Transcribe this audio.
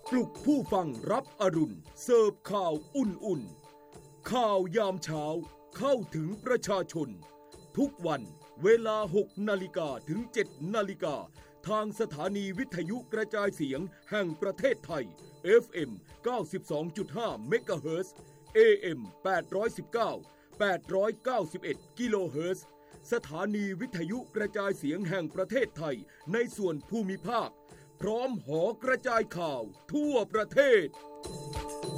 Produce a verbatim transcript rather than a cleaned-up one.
ปลุกผู้ฟังรับอรุณเสิร์ฟข่าวอุ่นๆข่าวยามเช้าเข้าถึงประชาชนทุกวันเวลาหกนาฬิกาถึงเจ็ดนาฬิกาทางสถานีวิทยุกระจายเสียงแห่งประเทศไทย เอฟ เอ็ม เก้าสิบสองจุดห้า เมกะเฮิรตซ์ เอ เอ็ม แปดร้อยสิบเก้า แปดร้อยเก้าสิบเอ็ด กิโลเฮิรตซ์ สถานีวิทยุกระจายเสียงแห่งประเทศไทยในส่วนภูมิภาคพร้อมหอกระจายข่าวทั่วประเทศ